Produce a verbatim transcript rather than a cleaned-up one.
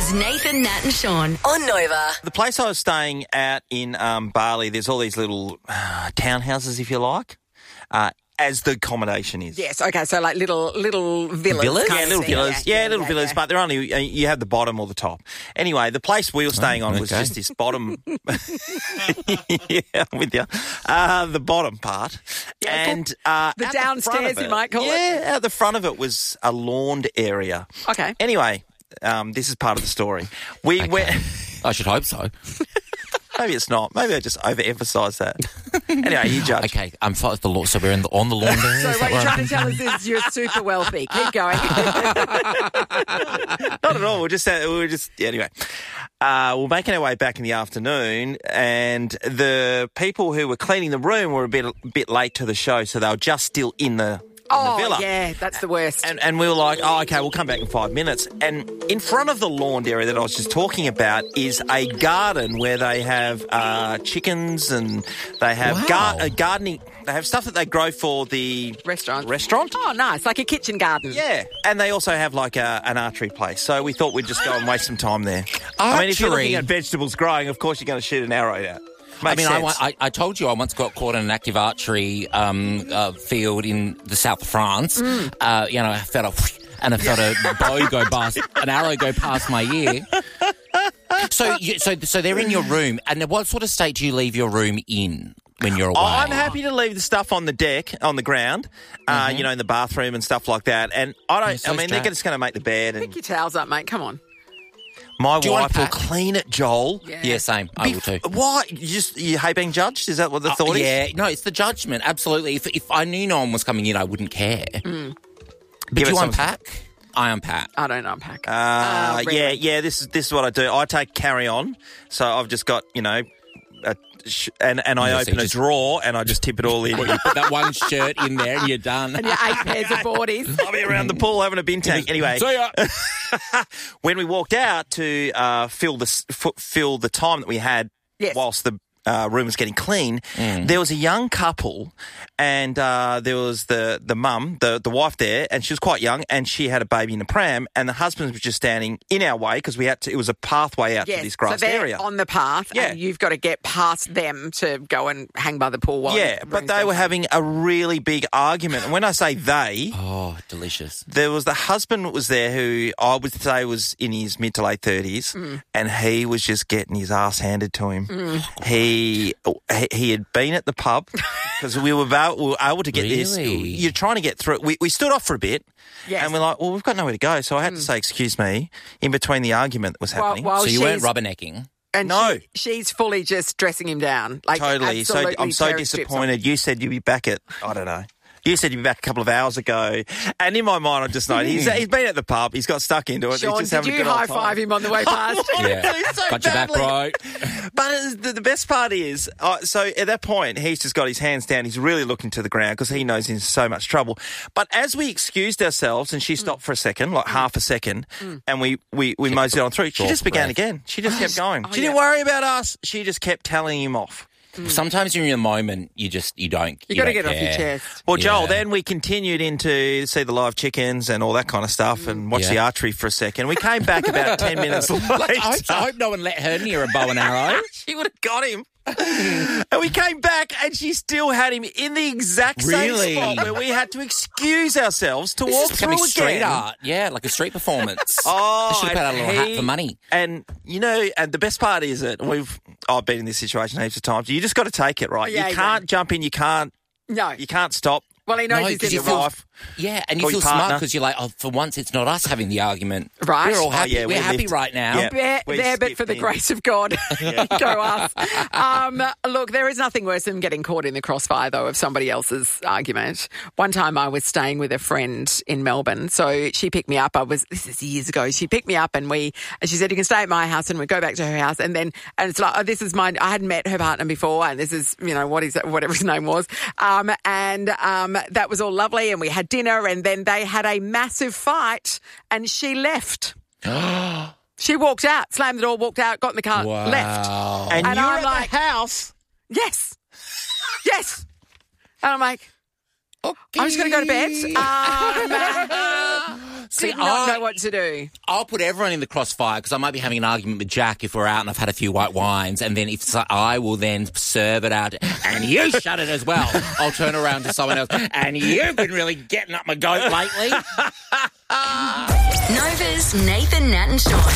is Nathan, Nat and Sean on Nova. The place I was staying at in um, Bali, there's all these little uh, townhouses, if you like, uh, as the accommodation is. Yes, okay, so like little little villas. Villas? kind Yeah, of little thing. villas. Yeah, yeah, little yeah, villas, yeah. but they're only, uh, you have the bottom or the top. Anyway, the place we were staying on was okay. just this bottom, yeah, I'm with you, uh, the bottom part. Yeah, and uh, the at front downstairs, of it- you might call it. Yeah, at the front of it was a lawned area. Okay. Anyway, um, this is part of the story. We Okay. went... I should hope so. Maybe it's not. Maybe I just overemphasise that. Anyway, you judge. Okay, I'm fine with the lawn. So we're in the, on the lawn there. So is what that you're where trying I'm- to tell us is you're super wealthy. Keep going. Not at all. We're just, uh, we were just, yeah, anyway. Uh, we're making our way back in the afternoon, and the people who were cleaning the room were a bit, a bit late to the show, so they were just still in the, in Oh, the villa. yeah, that's the worst. And, and we were like, oh, okay, we'll come back in five minutes. And in front of the lawn area that I was just talking about is a garden where they have uh, chickens and they have Wow. gar- uh, gardening. They have stuff that they grow for the Restaurant. Restaurant. Oh, nice, like a kitchen garden. Yeah, and they also have like a, an archery place. So we thought we'd just go and waste some time there. I mean, if you're looking Archery? at vegetables growing, of course you're going to shoot an arrow out. I Makes mean, I, sense. wa- I, I told you I once got caught in an active archery um, uh, field in the south of France. Mm. Uh, you know, I felt a and I felt a bow go past, an arrow go past my ear. So, you, so, so they're in your room, and what sort of state do you leave your room in when you're away? I'm happy to leave the stuff on the deck, on the ground, uh, you know, in the bathroom and stuff like that. And I don't. You're so I mean, they're straight. just going to make the bed, and Pick your towels up, mate. Come on. my Do you wife will unpack? clean it, Joel. Yeah. Yeah, same. I will too. Why? You just you hate being judged? Is that what the thought Uh, is? yeah, no, it's the judgment. Absolutely. If if I knew no one was coming in, I wouldn't care. But Give do it you some- unpack? I unpack. I don't unpack. Uh, Uh, yeah, really. yeah. This is this is what I do. I take carry on. So I've just got you know, a sh- and and I Yeah, so open you a just- drawer and I just tip it all in. You put that one shirt in there and you're done. And your eight pairs of boardies. I'll be around the pool having a bin tank. Anyway, See ya. when we walked out to uh, fill the s- f- fill the time that we had Yes. whilst the uh, room was getting clean, there was a young couple, and uh, there was the the mum, the the wife there, and she was quite young, and she had a baby in a pram, and the husband was just standing in our way because we had to. It was a pathway out Yes. to this So grassed they're area. on the path, Yeah. and you've got to get past them to go and hang by the pool. While yeah, it but brings they them were home. having a really big argument, and when I say they. Oh, delicious. There was the husband that was there who I would say was in his mid to late thirties, Mm. and he was just getting his ass handed to him. He he- he had been at the pub because we were about we were able to get this. Really? You're trying to get through. We we stood off for a bit, Yes. and we're like, well, we've got nowhere to go, so I had to say, excuse me, in between the argument that was While- happening. while So you weren't she's- rubbernecking? And No. she, she's fully just dressing him down. Like Totally. So absolutely I'm so tearing strips off. disappointed. You said you'd be back at I don't know. You said you'd be back a couple of hours ago, and in my mind, I just know he's he's been at the pub. He's got stuck into it. Sean, he's just did having a you good old high time. five him on the way past? Yeah. He's so Got your back, badly- bro. But it's- the, the best part is, uh, so at that point, he's just got his hands down. He's really looking to the ground because he knows he's in so much trouble. But as we excused ourselves and she stopped for a second, like half a second, and we, we, we moseyed on through, she Draw just began breath. again. She just kept going. Oh, she didn't yeah. worry about us. She just kept telling him off. Sometimes you're in the moment, you just, you don't. You You, got to don't get off your care. chest. Well, Joel, Yeah. then we continued into see the live chickens and all that kind of stuff and watch Yeah. the archery for a second. We came back about ten minutes later. Like, I, hope, I hope no one let her near a bow and arrow. She would have got him. And we came back and she still had him in the exact same Really? spot where we had to excuse ourselves to This walk is through becoming street again. art. Yeah, like a street performance. Oh, They should have put out a and little hat he- for money. And, you know, and the best part is that we've, I've been in this situation heaps of times. You just got to take it, right? Yeah, you can't yeah. jump in. You can't, No. you can't stop. Well, he knows No, he's 'cause in you the feel- wrong. Wife. Yeah, and Or you your feel smart partner. because you're like, oh, for once it's not us having the argument. Right. We're all Oh, happy. yeah, we We're happy lived- right now. Yeah. There, We there but skipped for the in. grace of God. Go us. Um, look, there is nothing worse than getting caught in the crossfire, though, of somebody else's argument. One time I was staying with a friend in Melbourne, so she picked me up. I was, this is years ago, she picked me up and we, and she said, you can stay at my house, and we go back to her house. And then, and it's like, oh, this is mine. I hadn't met her partner before, and this is, you know, what is it, whatever his name was. Um, and um, that was all lovely, and we had dinner, and then they had a massive fight, and she left. She walked out, slammed the door, walked out, got in the car, Wow. left. And, And you're I'm at like- the house. Yes. Yes. And I'm like, I'm just going to go to bed. Um, See, did not I- know what to do. I'll put everyone in the crossfire because I might be having an argument with Jack if we're out and I've had a few white wines, and then if so, I will then serve it out, and you shut it as well. I'll turn around to someone else, and you've been really getting up my goat lately. Nova's Nathan, Nat and Sean.